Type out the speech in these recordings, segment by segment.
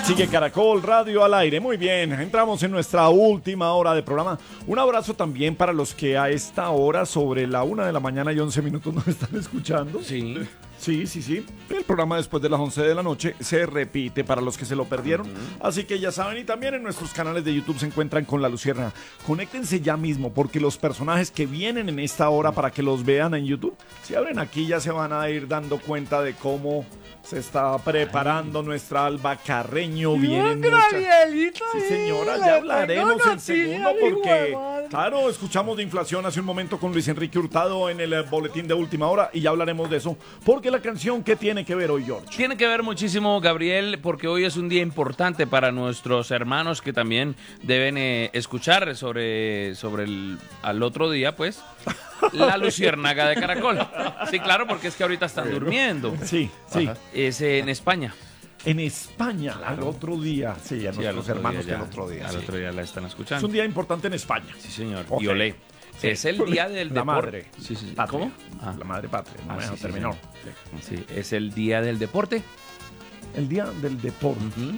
Sigue Caracol Radio al aire. Muy bien, entramos en nuestra última hora de programa. Un abrazo también para los que a esta hora, sobre la 1 de la mañana y 11 minutos, nos están escuchando. Sí. Sí. El programa después de las 11 de la noche se repite para los que se lo perdieron. Así que ya saben, y también en nuestros canales de YouTube se encuentran con La Luciérnaga. Conéctense ya mismo, porque los personajes que vienen en esta hora para que los vean en YouTube, si abren aquí ya se van a ir dando cuenta de cómo se está preparando nuestra Alba Carreño. Vienen Gabrielito, sí, señora, ya hablaremos en segundo porque, claro, escuchamos de inflación hace un momento con Luis Enrique Hurtado en el boletín de última hora y ya hablaremos de eso. Porque la canción, ¿qué tiene que ver hoy, George? Tiene que ver muchísimo, Gabriel, porque hoy es un día importante para nuestros hermanos que también deben escuchar sobre al otro día, pues, La Luciérnaga de Caracol. Sí, claro, porque es que ahorita están durmiendo. Sí. Es en España. En España, al otro día. Sí, a nuestros hermanos que al otro día. Al otro día la están escuchando. Es un día importante en España. Sí, señor. Okay. Y olé. Sí. Es el día del la deporte. Madre. Sí. Patria. ¿Cómo? La madre patria. No, terminó. Sí, es el día del deporte. El día del deporte.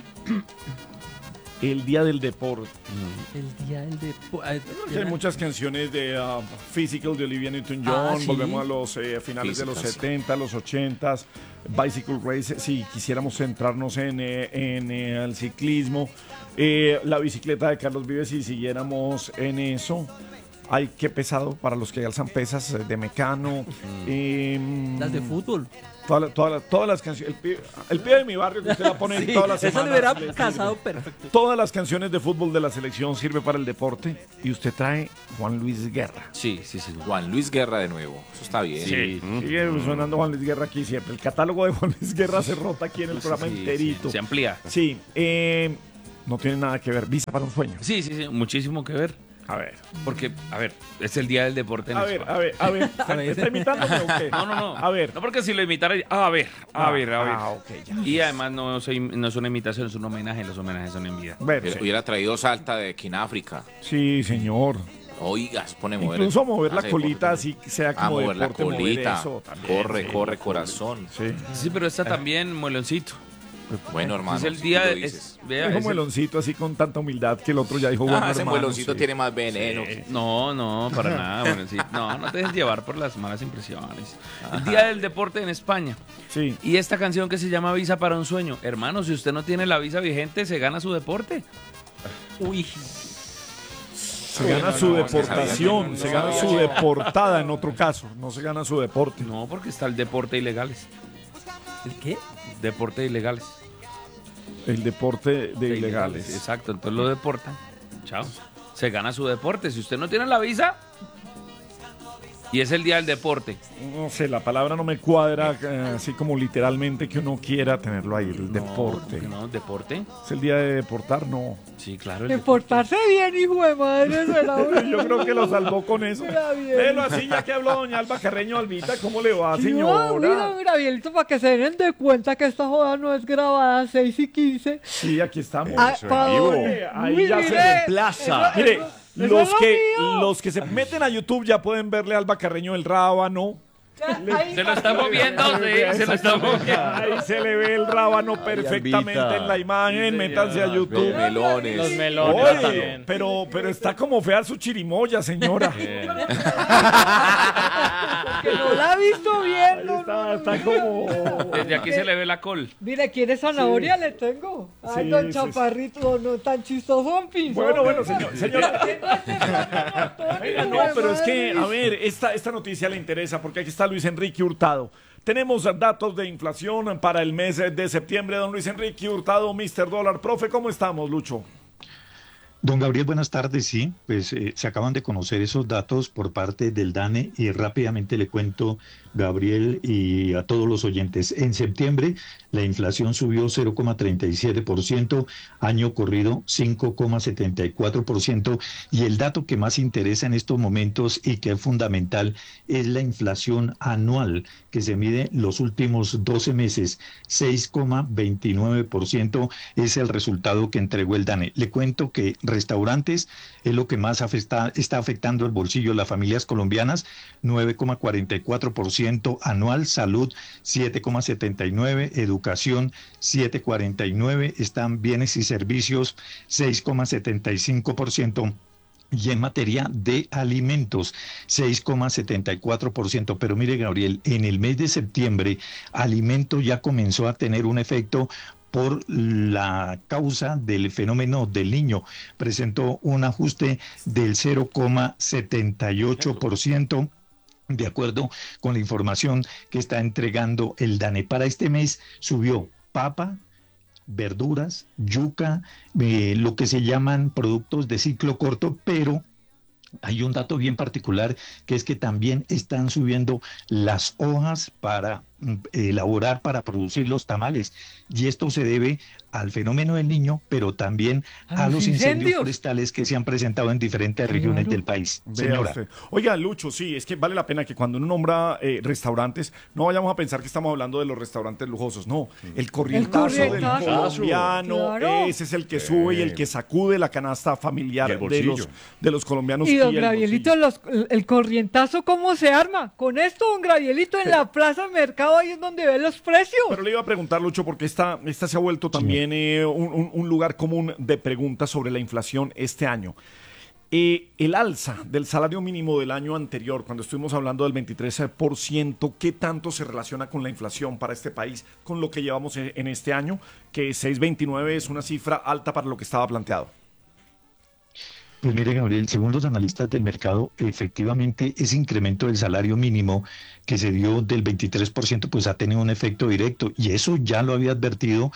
El día del deporte. El día del deporte. Hay muchas canciones de Physical de Olivia Newton-John. ¿sí? Volvemos a los finales de los 70, los 80, Bicycle Race. Si quisiéramos centrarnos en el ciclismo, la bicicleta de Carlos Vives, si siguiéramos en eso. Ay, qué pesado para los que alzan pesas de Mecano. Las de fútbol. Todas las canciones. El pibe de mi barrio que usted la pone en todas las semanas. Eso le hubiera casado perfecto. Todas las canciones de fútbol de la selección sirve para el deporte. Y usted trae Juan Luis Guerra. Sí. Juan Luis Guerra de nuevo. Eso está bien. Sí. Sigue sonando Juan Luis Guerra aquí siempre. El catálogo de Juan Luis Guerra se rota aquí en el programa enterito. Se amplía. Sí. No tiene nada que ver. Visa para un sueño. Sí. Muchísimo que ver. A ver. Porque, es el día del deporte en España. A ver. ¿Está imitándome o qué? No. A ver. No, porque si lo imitara... A ver. Ok, ya. Y además no es una imitación, es un homenaje. Los homenajes son en vida. Bueno, Hubiera traído Salta de Quináfrica. Sí, señor. Oigas, pone mover. Incluso mover la hace colita deporte. así sea como mover la deporte, colita. mover eso también. Corre, corazón. Sí. pero está también mueloncito. Bueno, hermano. Es el si día... tú lo dices. Dijo Meloncito así con tanta humildad que el otro ya dijo, bueno, ese hermano, mueloncito sí. tiene más veneno. No, para nada, Meloncito. No te dejes llevar por las malas impresiones. El día del deporte en España. Sí. Y esta canción que se llama Visa para un sueño. Hermano, si usted no tiene la visa vigente, se gana su deporte. Uy. Se gana su deportación, se gana su deportada en otro caso, no se gana su deporte. No, porque está el deporte ilegales. ¿El qué? Deporte de ilegales. El deporte de ilegales. Exacto, entonces lo deportan. Chao. Se gana su deporte. Si usted no tiene la visa y es el día del deporte. No sé, la palabra no me cuadra así como literalmente que uno quiera tenerlo ahí, el deporte. No, deporte. ¿Es el día de deportar? No. Sí, claro. De portarse bien, hijo de madre. Yo creo que lo salvó con eso. Velo así, ya que habló doña Alba Carreño. Albita, ¿cómo le va, señora? Mira, Gabrielito, para que se den de cuenta que esta joda no es grabada 6:15. Sí, aquí estamos. Ahí ya se reemplaza. Mire, Eso es lo mío. los que se meten a YouTube ya pueden verle a Alba Carreño el rábano. Se lo está moviendo, sí, se lo está moviendo. Ahí se le ve el rábano perfectamente en la imagen. Métanse a YouTube. Los melones. Los melones Oye, también. pero está como fea su chirimoya, señora. Que no la ha visto bien. Está como... Desde aquí se le ve la col. Mire, ¿quiere zanahoria? Le tengo. Ay, Sí, don sí, Chaparrito, no tan chistoso, Bueno, señora. Oiga, no, pero es que, a ver, esta noticia le interesa porque aquí está Luis Enrique Hurtado. Tenemos datos de inflación para el mes de septiembre. Don Luis Enrique Hurtado, Mr. Dólar. Profe, ¿cómo estamos, Lucho? Don Gabriel, buenas tardes. Sí, pues se acaban de conocer esos datos por parte del DANE y rápidamente le cuento, Gabriel, y a todos los oyentes. En septiembre la inflación subió 0,37%, año corrido 5,74%, y el dato que más interesa en estos momentos y que es fundamental es la inflación anual que se mide los últimos 12 meses, 6,29% es el resultado que entregó el DANE. Le cuento que restaurantes es lo que más está afectando el bolsillo de las familias colombianas, 9,44%. 7,7% anual, salud 7,79%, educación 7,49%, están bienes y servicios 6,75%. Y en materia de alimentos, 6,74%. Pero mire, Gabriel, en el mes de septiembre, alimento ya comenzó a tener un efecto por la causa del fenómeno del Niño. Presentó un ajuste del 0,78%. De acuerdo con la información que está entregando el DANE. Para este mes subió papa, verduras, yuca, lo que se llaman productos de ciclo corto, pero hay un dato bien particular, que es que también están subiendo las hojas para elaborar, para producir los tamales. Y esto se debe al fenómeno del Niño, pero también a los incendios forestales que se han presentado en diferentes regiones del país. Señora. Oiga, Lucho, sí, es que vale la pena que cuando uno nombra restaurantes, no vayamos a pensar que estamos hablando de los restaurantes lujosos. No, el corrientazo del colombiano, claro. Ese es el que sube y el que sacude la canasta familiar de los colombianos. Y don Gravielito, el corrientazo, ¿cómo se arma? Con esto, don Gravielito, en la plaza mercado, ahí es donde ven los precios. Pero le iba a preguntar, Lucho, porque esta se ha vuelto también un lugar común de preguntas sobre la inflación este año. El alza del salario mínimo del año anterior, cuando estuvimos hablando del 23%, ¿qué tanto se relaciona con la inflación para este país, con lo que llevamos en este año? Que 6,29 es una cifra alta para lo que estaba planteado. Pues mire, Gabriel, según los analistas del mercado, efectivamente ese incremento del salario mínimo que se dio del 23%, pues ha tenido un efecto directo, y eso ya lo había advertido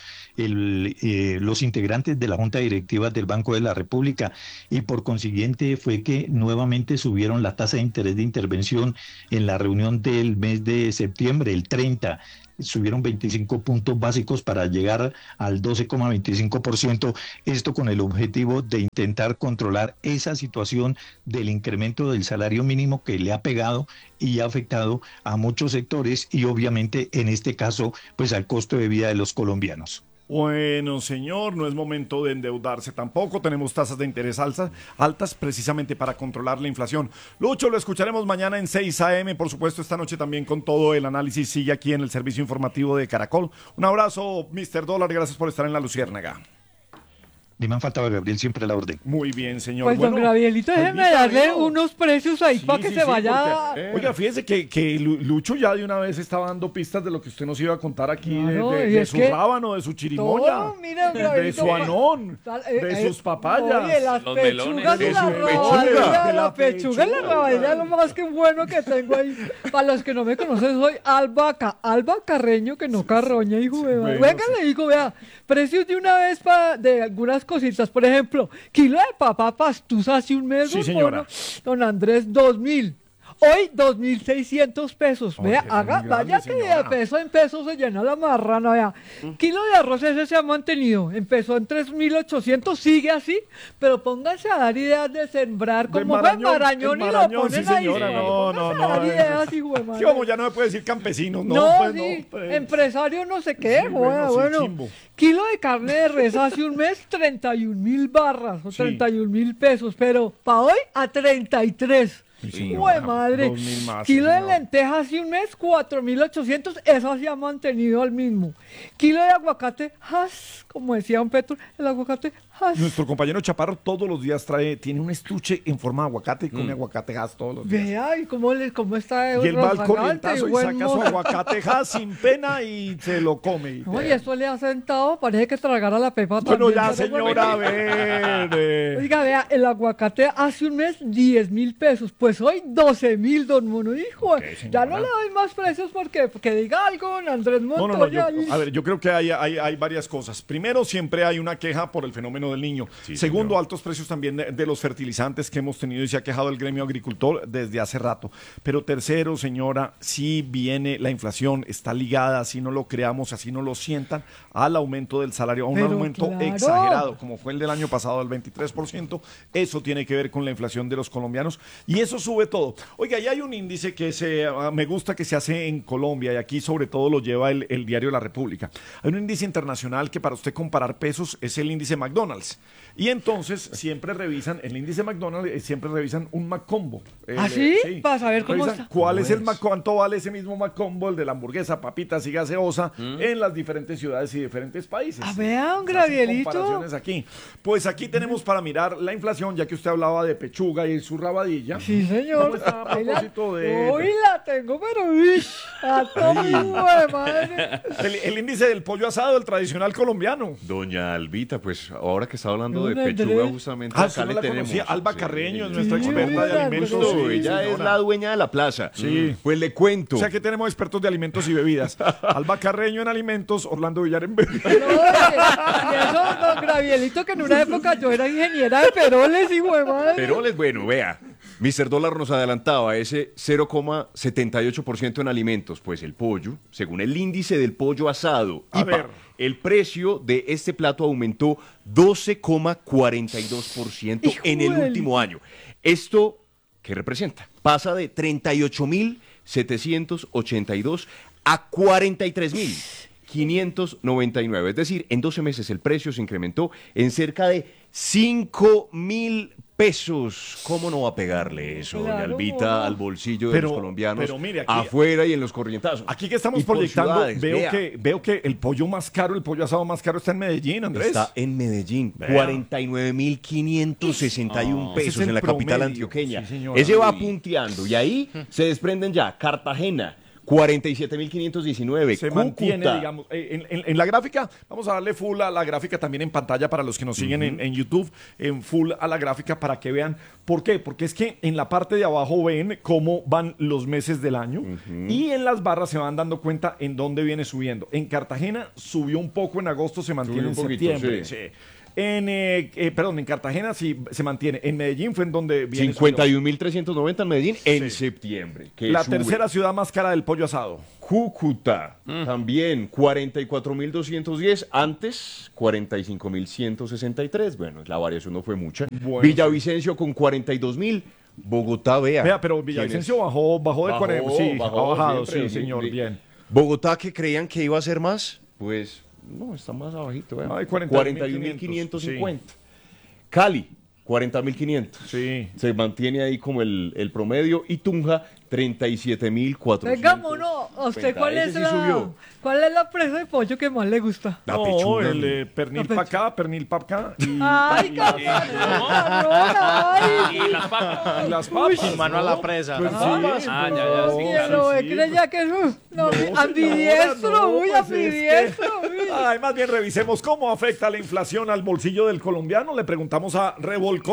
los integrantes de la Junta Directiva del Banco de la República, y por consiguiente fue que nuevamente subieron la tasa de interés de intervención en la reunión del mes de septiembre, el 30%. Subieron 25 puntos básicos para llegar al 12,25%, esto con el objetivo de intentar controlar esa situación del incremento del salario mínimo que le ha pegado y ha afectado a muchos sectores y obviamente en este caso pues al costo de vida de los colombianos. Bueno, señor, no es momento de endeudarse tampoco. Tenemos tasas de interés altas precisamente para controlar la inflación. Lucho, lo escucharemos mañana en 6 a.m. Por supuesto, esta noche también con todo el análisis. Sigue aquí en el servicio informativo de Caracol. Un abrazo, Mr. Dólar. Gracias por estar en La Luciérnaga. Ni me han faltado, Gabriel, siempre a la orden. Muy bien, señor. Pues don Gravielito, déjeme darle unos precios ahí para que se vaya. Oiga, fíjese que Lucho ya de una vez estaba dando pistas de lo que usted nos iba a contar aquí, de su rábano, de su chirimoya, todo, mira, de su anón, de sus papayas, de las los pechugas, melones, de la pechuga y la rabadilla, lo más que bueno que tengo ahí. Para los que no me conocen, soy Alba Carreño, que no carroña, hijo de madre. Venga, le digo, vea, precios de una vez de algunas cositas, por ejemplo, kilo de papa pastusa hace un mes, sí, señora. Don Andrés, 2.000. Hoy 2.600 pesos. Vea, vaya que de peso en peso se llena la marrana, vea. Kilo de arroz ese se ha mantenido. Empezó en 3.800, sigue así, pero pónganse a dar ideas de sembrar como fue Marañón y lo ponen sí, ahí. No. Dar ideas, hijo de madre. Sí, como ya no me puede decir campesinos, no. No, pues, sí, no, pues. Empresario no sé qué, Sí, bueno. chimbo. Kilo de carne de res hace un mes, 31.000 barras o 31.000 pesos, pero para hoy a 33. ¡Jue madre! Más, kilo señor. de lentejas hace un mes, 4.800, eso se ha mantenido al mismo. Kilo de aguacate, como decía don Petro, el aguacate, Nuestro compañero Chaparro todos los días tiene un estuche en forma de aguacate y come aguacate todos los días. Vea, y cómo está Y él va al rozagante corrientazo y buen saca su mozo. aguacate sin pena y se lo come. Oye, eso le ha sentado, parece que tragara la pepa Bueno, también, ya, pero señora, a ver. Oiga, vea, el aguacate hace un mes 10.000 pesos, pues hoy 12.000, don Mono, hijo. Ya no le doy más precios porque diga algo, don Andrés Montoya. Yo creo que hay varias cosas. Primero, siempre hay una queja por el fenómeno del Niño. Sí, Segundo, señor. altos precios también de los fertilizantes que hemos tenido y se ha quejado el gremio agricultor desde hace rato. Pero tercero, señora, sí viene la inflación, está ligada, así no lo creamos, así no lo sientan, al aumento del salario, a un Pero aumento claro. exagerado, como fue el del año pasado del 23%. Eso tiene que ver con la inflación de los colombianos y eso eso sube todo. Oiga, y hay un índice que me gusta que se hace en Colombia y aquí sobre todo lo lleva el diario La República. Hay un índice internacional que para usted comparar pesos es el índice McDonald's. Y entonces siempre revisan, el índice McDonald's, siempre revisan un McCombo. ¿Ah, sí? Para saber cómo Revisan está. ¿Cuál es cuánto vale ese mismo McCombo, el de la hamburguesa, papitas y gaseosa, en las diferentes ciudades y diferentes países? A ver, un Se hacen Gabrielito. comparaciones aquí. Pues aquí tenemos para mirar la inflación, ya que usted hablaba de pechuga y su rabadilla. Sí, señor. ¿Cómo está a propósito de...? Hoy la tengo, pero uy, a todo madre. El índice del pollo asado, el tradicional colombiano. Doña Albita, pues ahora que está hablando de Don pechuga, Andrés. justamente ¿Usted acá no le la tenemos. conocía? Alba Carreño es nuestra Sí, experta de Don alimentos. Andrés. No, Sí, ella es señora. la dueña de la plaza. Sí. Pues le cuento. O sea que tenemos expertos de alimentos y bebidas. Alba Carreño en alimentos, Orlando Villar en bebidas. No, y eso, don Gabrielito, que en una época yo era ingeniera de peroles y madre. Pero bueno, vea. Mr. Dólar nos adelantaba ese 0,78% en alimentos. Pues el pollo, según el índice del pollo asado, A ver. el precio de este plato aumentó 12,42% en el Hijuela. último año. ¿Esto qué representa? Pasa de 38.782 a 43.599. Es decir, en 12 meses el precio se incrementó en cerca de 5.000 pesos. ¿Cómo no va a pegarle eso, doña Claro. Albita, al bolsillo de Pero- los colombianos pero mire, aquí- afuera y en los corrientazos? Aquí que estamos Y por proyectando, ciudades, vea. veo que el pollo más caro, el pollo asado más caro está en Medellín, Andrés. Está en Medellín, Vea. 49.561 Ese es pesos el en la capital promedio. antioqueña. Sí, señora. Ese va Uy. punteando y ahí se desprenden ya Cartagena, 47.519, Se Cúcuta. mantiene, digamos, en la gráfica, vamos a darle full a la gráfica también en pantalla para los que nos siguen en YouTube, en full a la gráfica para que vean. ¿Por qué? Porque es que en la parte de abajo ven cómo van los meses del año y en las barras se van dando cuenta en dónde viene subiendo. En Cartagena subió un poco en agosto, se mantiene Subió en un poquito, septiembre. sí. Sí. En Cartagena sí se mantiene. En Medellín fue en donde viene 51.390 en Medellín en Sí. septiembre. que la sube. tercera ciudad más cara del pollo asado. Cúcuta, también 44.210, antes 45.163. Bueno, la variación no fue mucha. Bueno, Villavicencio con 42.000. Bogotá, vea. Vea, pero ¿quién Villavicencio es? bajó de 40. Sí, bajó ha bajado, siempre, sí, señor, bien. Bogotá, que creían que iba a ser más, pues no, está más abajito, vea. Ay, 41.550. Cali, 40.500. Sí. Se mantiene ahí como el promedio. Y Tunja, 37.400. Vengámonos, ¿a usted cuál Ese es sí la subió. cuál es la presa de pollo que más le gusta? La No, pechuga. el pernil para acá, pernil para acá. Ay, cabrón, ay. Y las papas. Y las papas. Mano a la presa. Pues sí, Ah, ya, sí, Quiero, sí, creía que no, señora, ambidiestro, no, muy pues es ambidiestro, uy. Ay, más bien revisemos cómo afecta la inflación al bolsillo del colombiano. Le preguntamos a Revolcón.